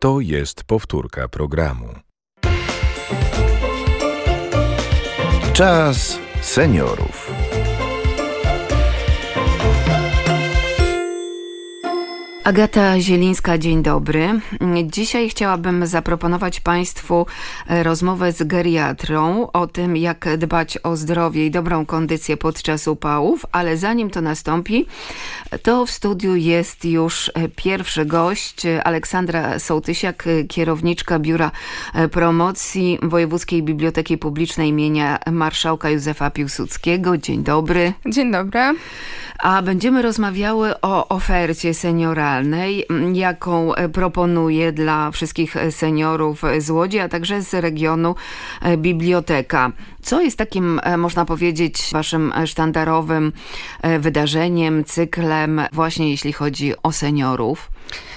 To jest powtórka programu. Czas seniorów. Agata Zielińska, dzień dobry. Dzisiaj chciałabym zaproponować Państwu rozmowę z geriatrą o tym, jak dbać o zdrowie i dobrą kondycję podczas upałów, ale zanim to nastąpi, to w studiu jest już pierwszy gość, Aleksandra Sołtysiak, kierowniczka Biura Promocji Wojewódzkiej Biblioteki Publicznej imienia Marszałka Józefa Piłsudskiego. Dzień dobry. Dzień dobry. A będziemy rozmawiały o ofercie senioralnej, jaką proponuje dla wszystkich seniorów z Łodzi, a także z regionu biblioteka. Co jest takim, można powiedzieć, waszym sztandarowym wydarzeniem, cyklem, właśnie jeśli chodzi o seniorów?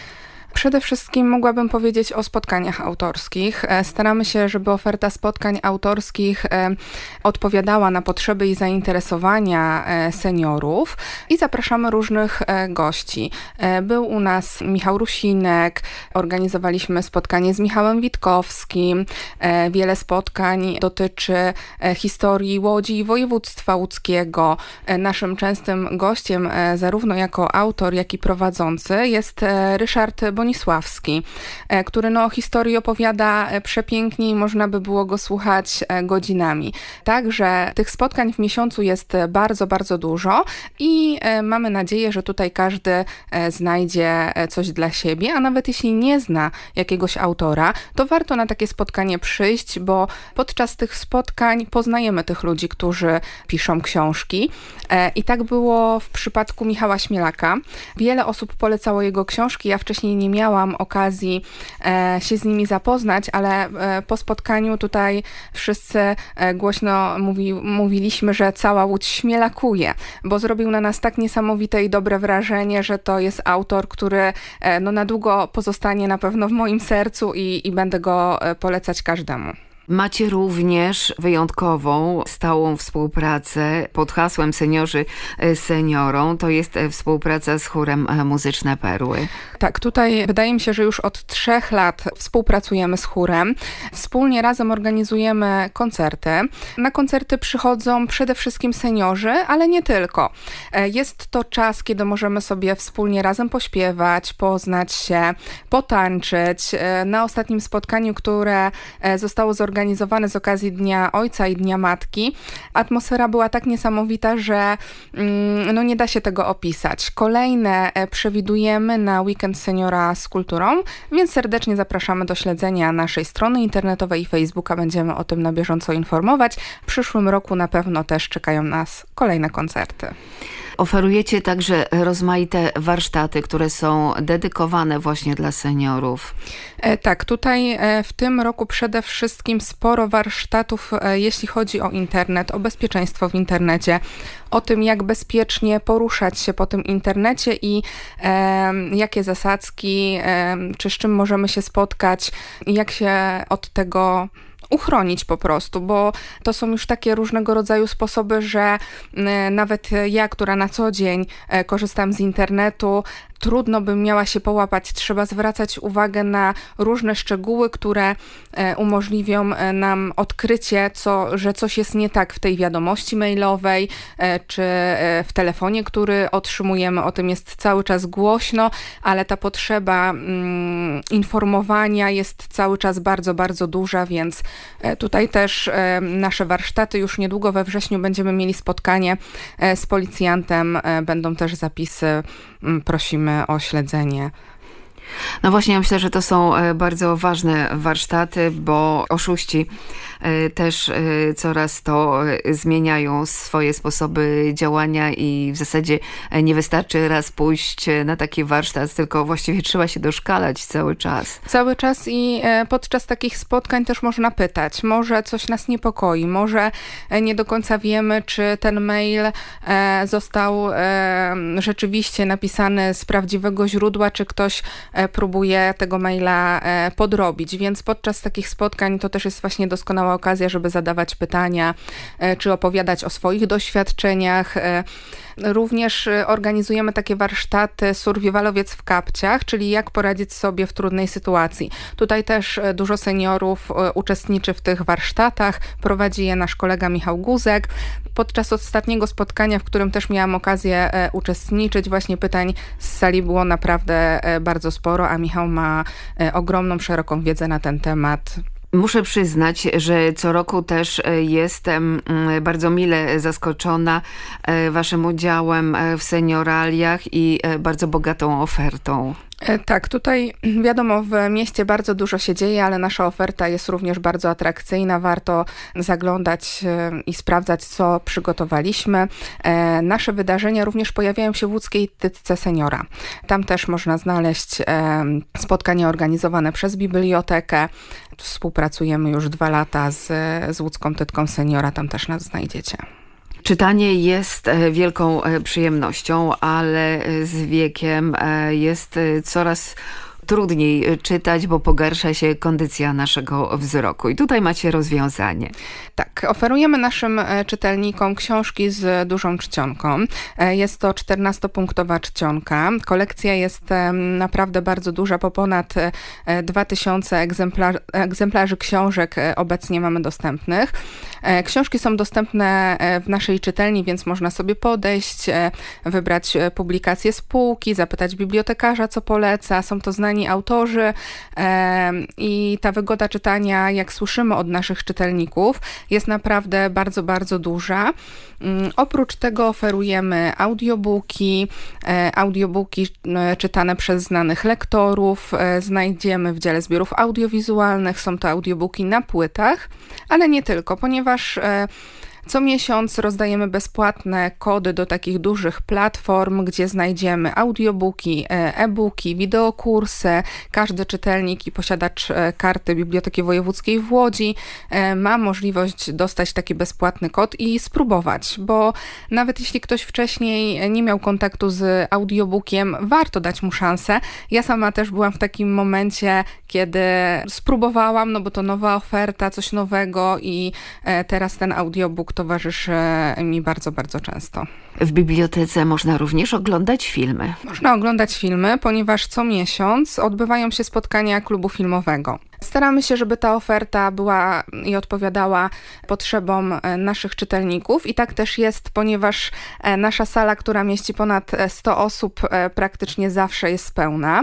Przede wszystkim mogłabym powiedzieć o spotkaniach autorskich. Staramy się, żeby oferta spotkań autorskich odpowiadała na potrzeby i zainteresowania seniorów i zapraszamy różnych gości. Był u nas Michał Rusinek, organizowaliśmy spotkanie z Michałem Witkowskim. Wiele spotkań dotyczy historii Łodzi i województwa łódzkiego. Naszym częstym gościem, zarówno jako autor, jak i prowadzący, jest Ryszard Bonisławski, który o historii opowiada przepięknie i można by było go słuchać godzinami. Także tych spotkań w miesiącu jest bardzo, bardzo dużo i mamy nadzieję, że tutaj każdy znajdzie coś dla siebie, a nawet jeśli nie zna jakiegoś autora, to warto na takie spotkanie przyjść, bo podczas tych spotkań poznajemy tych ludzi, którzy piszą książki. I tak było w przypadku Michała Śmielaka. Wiele osób polecało jego książki, ja wcześniej nie miałam okazji się z nimi zapoznać, ale po spotkaniu tutaj wszyscy głośno mówiliśmy, że cała Łódź śmielakuje, bo zrobił na nas tak niesamowite i dobre wrażenie, że to jest autor, który na długo pozostanie na pewno w moim sercu i będę go polecać każdemu. Macie również wyjątkową, stałą współpracę pod hasłem Seniorzy seniorom. To jest współpraca z chórem Muzyczne Perły. Tak, tutaj wydaje mi się, że już od 3 lat współpracujemy z chórem. Wspólnie razem organizujemy koncerty. Na koncerty przychodzą przede wszystkim seniorzy, ale nie tylko. Jest to czas, kiedy możemy sobie wspólnie razem pośpiewać, poznać się, potańczyć. Na ostatnim spotkaniu, które zostało zorganizowane z okazji Dnia Ojca i Dnia Matki, atmosfera była tak niesamowita, że nie da się tego opisać. Kolejne przewidujemy na Weekend Seniora z Kulturą, więc serdecznie zapraszamy do śledzenia naszej strony internetowej i Facebooka. Będziemy o tym na bieżąco informować. W przyszłym roku na pewno też czekają nas kolejne koncerty. Oferujecie także rozmaite warsztaty, które są dedykowane właśnie dla seniorów. Tak, tutaj w tym roku przede wszystkim sporo warsztatów, jeśli chodzi o internet, o bezpieczeństwo w internecie, o tym, jak bezpiecznie poruszać się po tym internecie i jakie zasadzki, czy z czym możemy się spotkać i jak się od tego uchronić po prostu, bo to są już takie różnego rodzaju sposoby, że nawet ja, która na co dzień korzystam z internetu, trudno bym miała się połapać. Trzeba zwracać uwagę na różne szczegóły, które umożliwią nam odkrycie, że coś jest nie tak w tej wiadomości mailowej, czy w telefonie, który otrzymujemy. O tym jest cały czas głośno, ale ta potrzeba informowania jest cały czas bardzo, bardzo duża, więc tutaj też nasze warsztaty, już niedługo we wrześniu będziemy mieli spotkanie z policjantem, będą też zapisy, prosimy o śledzenie. No właśnie, ja myślę, że to są bardzo ważne warsztaty, bo oszuści też coraz to zmieniają swoje sposoby działania i w zasadzie nie wystarczy raz pójść na taki warsztat, tylko właściwie trzeba się doszkalać cały czas. Cały czas i podczas takich spotkań też można pytać. Może coś nas niepokoi, może nie do końca wiemy, czy ten mail został rzeczywiście napisany z prawdziwego źródła, czy ktoś próbuje tego maila podrobić, więc podczas takich spotkań to też jest właśnie doskonała okazja, żeby zadawać pytania, czy opowiadać o swoich doświadczeniach. Również organizujemy takie warsztaty survivalowiec w kapciach, czyli jak poradzić sobie w trudnej sytuacji. Tutaj też dużo seniorów uczestniczy w tych warsztatach, prowadzi je nasz kolega Michał Guzek. Podczas ostatniego spotkania, w którym też miałam okazję uczestniczyć, właśnie pytań z sali było naprawdę bardzo sporo, a Michał ma ogromną, szeroką wiedzę na ten temat. Muszę przyznać, że co roku też jestem bardzo mile zaskoczona waszym udziałem w senioraliach i bardzo bogatą ofertą. Tak, tutaj wiadomo, w mieście bardzo dużo się dzieje, ale nasza oferta jest również bardzo atrakcyjna. Warto zaglądać i sprawdzać, co przygotowaliśmy. Nasze wydarzenia również pojawiają się w łódzkiej Tytce Seniora. Tam też można znaleźć spotkania organizowane przez bibliotekę. Współpracujemy już 2 lata z łódzką Tytką Seniora, tam też nas znajdziecie. Czytanie jest wielką przyjemnością, ale z wiekiem jest coraz trudniej czytać, bo pogarsza się kondycja naszego wzroku. I tutaj macie rozwiązanie. Tak, oferujemy naszym czytelnikom książki z dużą czcionką. Jest to 14-punktowa czcionka. Kolekcja jest naprawdę bardzo duża, po ponad 2000 egzemplarzy książek obecnie mamy dostępnych. Książki są dostępne w naszej czytelni, więc można sobie podejść, wybrać publikację z półki, zapytać bibliotekarza, co poleca. Są to znani autorzy i ta wygoda czytania, jak słyszymy od naszych czytelników, jest naprawdę bardzo, bardzo duża. Oprócz tego oferujemy audiobooki czytane przez znanych lektorów. Znajdziemy w dziale zbiorów audiowizjalnych. Są to audiobooki na płytach, ale nie tylko, ponieważ co miesiąc rozdajemy bezpłatne kody do takich dużych platform, gdzie znajdziemy audiobooki, e-booki, wideokursy. Każdy czytelnik i posiadacz karty Biblioteki Wojewódzkiej w Łodzi ma możliwość dostać taki bezpłatny kod i spróbować, bo nawet jeśli ktoś wcześniej nie miał kontaktu z audiobookiem, warto dać mu szansę. Ja sama też byłam w takim momencie, kiedy spróbowałam, no bo to nowa oferta, coś nowego i teraz ten audiobook towarzyszy mi bardzo, bardzo często. W bibliotece można również oglądać filmy. Można oglądać filmy, ponieważ co miesiąc odbywają się spotkania klubu filmowego. Staramy się, żeby ta oferta była i odpowiadała potrzebom naszych czytelników i tak też jest, ponieważ nasza sala, która mieści ponad 100 osób, praktycznie zawsze jest pełna.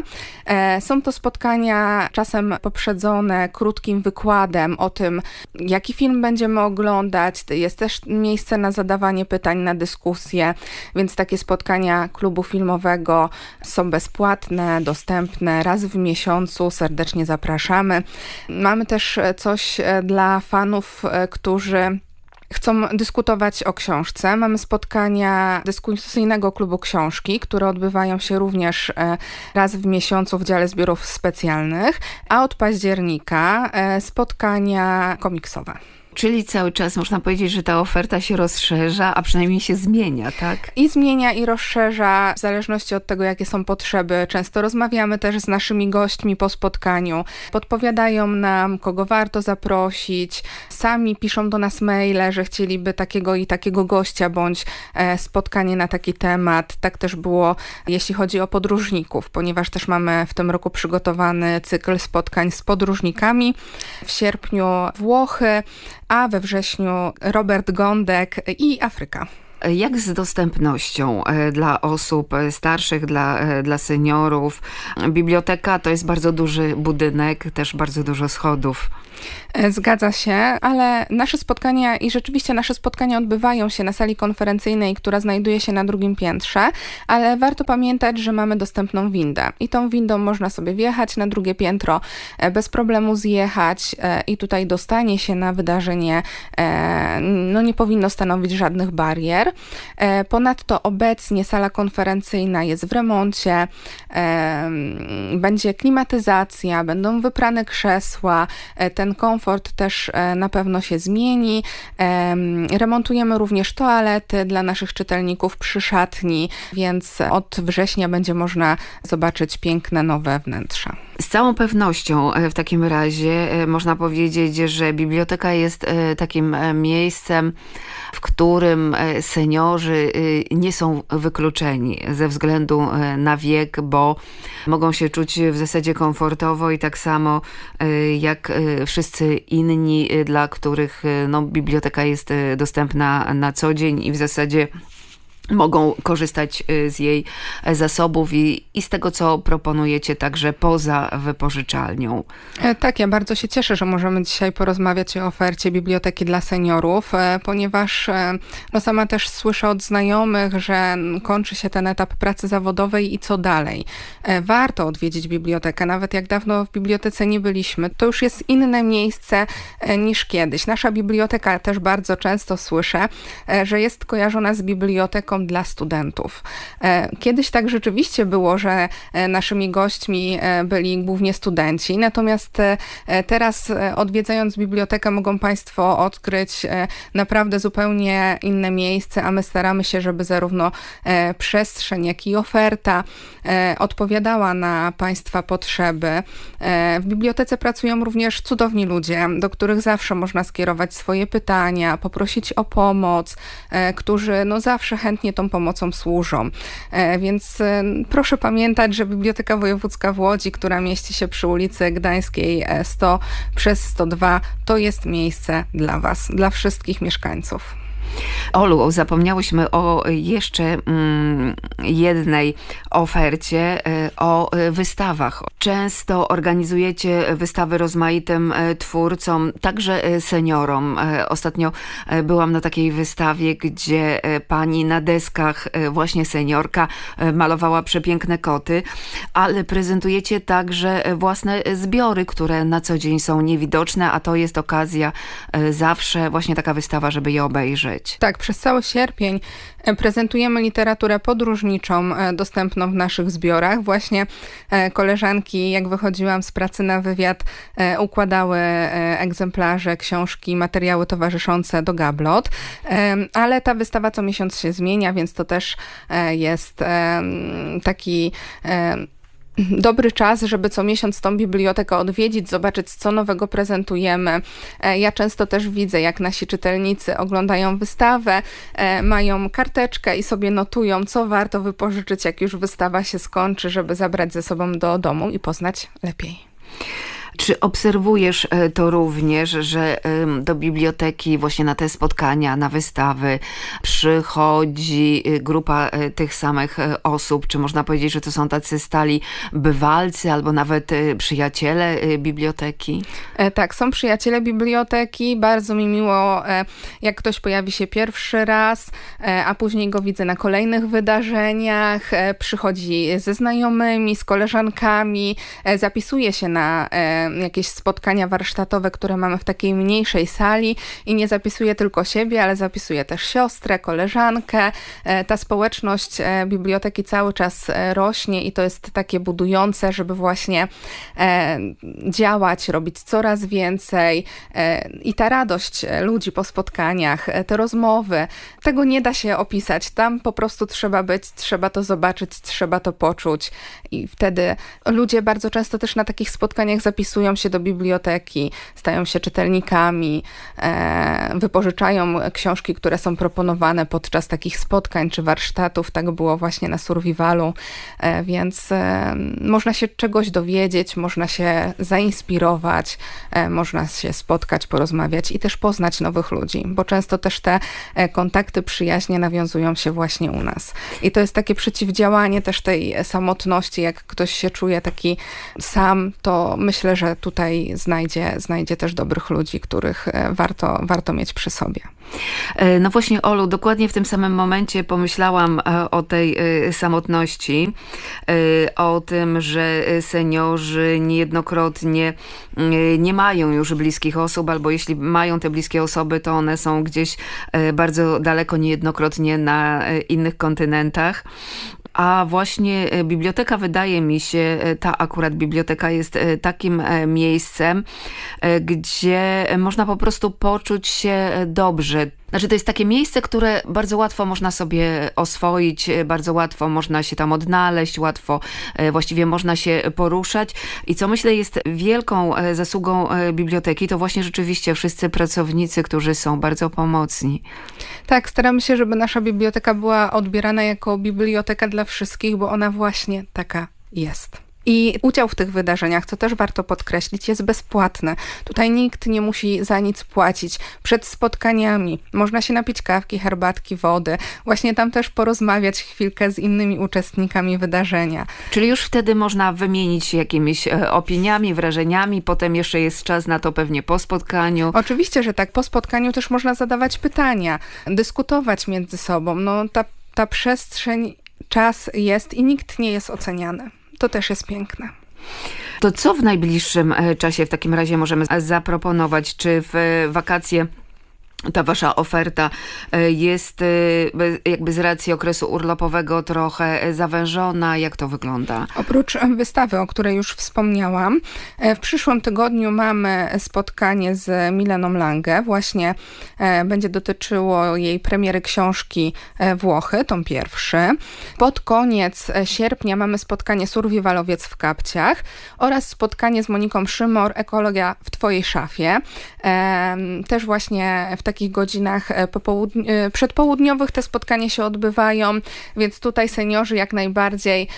Są to spotkania czasem poprzedzone krótkim wykładem o tym, jaki film będziemy oglądać. Jest też miejsce na zadawanie pytań, na dyskusję, więc takie spotkania klubu filmowego są bezpłatne, dostępne raz w miesiącu. Serdecznie zapraszamy. Mamy też coś dla fanów, którzy chcą dyskutować o książce. Mamy spotkania dyskusyjnego klubu książki, które odbywają się również raz w miesiącu w dziale zbiorów specjalnych, a od października spotkania komiksowe. Czyli cały czas można powiedzieć, że ta oferta się rozszerza, a przynajmniej się zmienia, tak? I zmienia, i rozszerza w zależności od tego, jakie są potrzeby. Często rozmawiamy też z naszymi gośćmi po spotkaniu. Podpowiadają nam, kogo warto zaprosić. Sami piszą do nas maile, że chcieliby takiego i takiego gościa, bądź spotkanie na taki temat. Tak też było, jeśli chodzi o podróżników, ponieważ też mamy w tym roku przygotowany cykl spotkań z podróżnikami. W sierpniu Włochy, a we wrześniu Robert Gądek i Afryka. Jak z dostępnością dla osób starszych, dla seniorów? Biblioteka to jest bardzo duży budynek, też bardzo dużo schodów. Zgadza się, ale nasze spotkania i rzeczywiście nasze spotkania odbywają się na sali konferencyjnej, która znajduje się na 2. piętrze, ale warto pamiętać, że mamy dostępną windę i tą windą można sobie wjechać na 2. piętro, bez problemu zjechać i tutaj dostanie się na wydarzenie nie powinno stanowić żadnych barier. Ponadto obecnie sala konferencyjna jest w remoncie, Będzie klimatyzacja, będą wyprane krzesła, ten komfort też na pewno się zmieni. Remontujemy również toalety dla naszych czytelników przy szatni, więc od września będzie można zobaczyć piękne nowe wnętrza. Z całą pewnością w takim razie można powiedzieć, że biblioteka jest takim miejscem, w którym seniorzy nie są wykluczeni ze względu na wiek, bo mogą się czuć w zasadzie komfortowo i tak samo jak wszyscy inni, dla których biblioteka jest dostępna na co dzień i w zasadzie mogą korzystać z jej zasobów i z tego, co proponujecie także poza wypożyczalnią. Tak, ja bardzo się cieszę, że możemy dzisiaj porozmawiać o ofercie biblioteki dla seniorów, ponieważ sama też słyszę od znajomych, że kończy się ten etap pracy zawodowej i co dalej. Warto odwiedzić bibliotekę, nawet jak dawno w bibliotece nie byliśmy. To już jest inne miejsce niż kiedyś. Nasza biblioteka, też bardzo często słyszę, że jest kojarzona z biblioteką dla studentów. Kiedyś tak rzeczywiście było, że naszymi gośćmi byli głównie studenci, natomiast teraz odwiedzając bibliotekę mogą Państwo odkryć naprawdę zupełnie inne miejsce, a my staramy się, żeby zarówno przestrzeń, jak i oferta odpowiadała na Państwa potrzeby. W bibliotece pracują również cudowni ludzie, do których zawsze można skierować swoje pytania, poprosić o pomoc, którzy zawsze chętnie tą pomocą służą. Więc proszę pamiętać, że Biblioteka Wojewódzka w Łodzi, która mieści się przy ulicy Gdańskiej 100/102, to jest miejsce dla Was, dla wszystkich mieszkańców. Olu, zapomniałyśmy o jeszcze jednej ofercie, o wystawach. Często organizujecie wystawy rozmaitym twórcom, także seniorom. Ostatnio byłam na takiej wystawie, gdzie pani na deskach, właśnie seniorka, malowała przepiękne koty, ale prezentujecie także własne zbiory, które na co dzień są niewidoczne, a to jest okazja zawsze właśnie taka wystawa, żeby je obejrzeć. Tak, przez cały sierpień prezentujemy literaturę podróżniczą dostępną w naszych zbiorach. Właśnie koleżanki, jak wychodziłam z pracy na wywiad, układały egzemplarze, książki, materiały towarzyszące do gablot, ale ta wystawa co miesiąc się zmienia, więc to też jest taki dobry czas, żeby co miesiąc tą bibliotekę odwiedzić, zobaczyć, co nowego prezentujemy. Ja często też widzę, jak nasi czytelnicy oglądają wystawę, mają karteczkę i sobie notują, co warto wypożyczyć, jak już wystawa się skończy, żeby zabrać ze sobą do domu i poznać lepiej. Czy obserwujesz to również, że do biblioteki właśnie na te spotkania, na wystawy przychodzi grupa tych samych osób? Czy można powiedzieć, że to są tacy stali bywalcy albo nawet przyjaciele biblioteki? Tak, są przyjaciele biblioteki. Bardzo mi miło, jak ktoś pojawi się pierwszy raz, a później go widzę na kolejnych wydarzeniach. Przychodzi ze znajomymi, z koleżankami, zapisuje się na jakieś spotkania warsztatowe, które mamy w takiej mniejszej sali i nie zapisuje tylko siebie, ale zapisuje też siostrę, koleżankę. Ta społeczność biblioteki cały czas rośnie i to jest takie budujące, żeby właśnie działać, robić coraz więcej i ta radość ludzi po spotkaniach, te rozmowy, tego nie da się opisać. Tam po prostu trzeba być, trzeba to zobaczyć, trzeba to poczuć i wtedy ludzie bardzo często też na takich spotkaniach zapisują się do biblioteki, stają się czytelnikami, wypożyczają książki, które są proponowane podczas takich spotkań czy warsztatów. Tak było właśnie na Survivalu, więc można się czegoś dowiedzieć, można się zainspirować, można się spotkać, porozmawiać i też poznać nowych ludzi, bo często też te kontakty przyjaźnie nawiązują się właśnie u nas. I to jest takie przeciwdziałanie też tej samotności, jak ktoś się czuje taki sam, to myślę, że tutaj znajdzie też dobrych ludzi, których warto mieć przy sobie. No właśnie, Olu, dokładnie w tym samym momencie pomyślałam o tej samotności, o tym, że seniorzy niejednokrotnie nie mają już bliskich osób, albo jeśli mają te bliskie osoby, to one są gdzieś bardzo daleko, niejednokrotnie na innych kontynentach. A właśnie biblioteka, wydaje mi się, ta akurat biblioteka jest takim miejscem, gdzie można po prostu poczuć się dobrze. Znaczy, to jest takie miejsce, które bardzo łatwo można sobie oswoić, bardzo łatwo można się tam odnaleźć, łatwo właściwie można się poruszać. I co myślę jest wielką zasługą biblioteki, to właśnie rzeczywiście wszyscy pracownicy, którzy są bardzo pomocni. Tak, staramy się, żeby nasza biblioteka była odbierana jako biblioteka dla wszystkich, bo ona właśnie taka jest. I udział w tych wydarzeniach, co też warto podkreślić, jest bezpłatny. Tutaj nikt nie musi za nic płacić. Przed spotkaniami można się napić kawki, herbatki, wody. Właśnie tam też porozmawiać chwilkę z innymi uczestnikami wydarzenia. Czyli już wtedy można wymienić się jakimiś opiniami, wrażeniami, potem jeszcze jest czas na to pewnie po spotkaniu. Oczywiście, że tak. Po spotkaniu też można zadawać pytania, dyskutować między sobą. No, ta przestrzeń, czas jest i nikt nie jest oceniany. To też jest piękne. To co w najbliższym czasie w takim razie możemy zaproponować? Czy w wakacje ta wasza oferta jest jakby z racji okresu urlopowego trochę zawężona? Jak to wygląda? Oprócz wystawy, o której już wspomniałam, w przyszłym tygodniu mamy spotkanie z Mileną Lange. Właśnie będzie dotyczyło jej premiery książki Włochy, tom pierwszy. Pod koniec sierpnia mamy spotkanie Survivalowiec w Kapciach oraz spotkanie z Moniką Szymor, Ekologia w twojej szafie. Też właśnie w takich godzinach przedpołudniowych te spotkania się odbywają, więc tutaj seniorzy jak najbardziej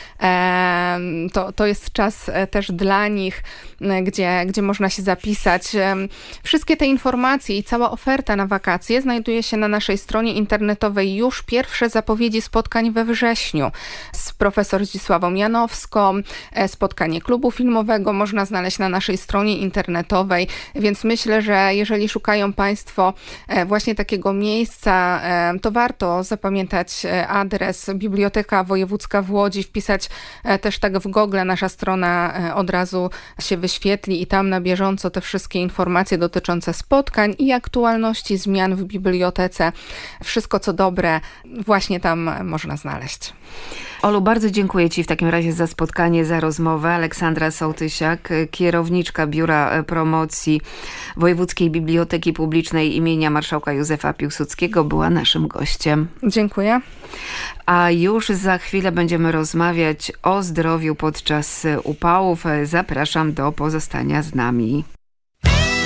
to jest czas też dla nich, gdzie można się zapisać. Wszystkie te informacje i cała oferta na wakacje znajduje się na naszej stronie internetowej. Już pierwsze zapowiedzi spotkań we wrześniu z profesor Zdzisławą Janowską. Spotkanie klubu filmowego można znaleźć na naszej stronie internetowej, więc myślę, że jeżeli szukają Państwo właśnie takiego miejsca, to warto zapamiętać adres Biblioteka Wojewódzka w Łodzi, wpisać też tak w Google, nasza strona od razu się wyświetli i tam na bieżąco te wszystkie informacje dotyczące spotkań i aktualności zmian w bibliotece. Wszystko co dobre właśnie tam można znaleźć. Olu, bardzo dziękuję Ci w takim razie za spotkanie, za rozmowę. Aleksandra Sołtysiak, kierowniczka Biura Promocji Wojewódzkiej Biblioteki Publicznej imienia Marszałka Józefa Piłsudskiego, była naszym gościem. Dziękuję. A już za chwilę będziemy rozmawiać o zdrowiu podczas upałów. Zapraszam do pozostania z nami.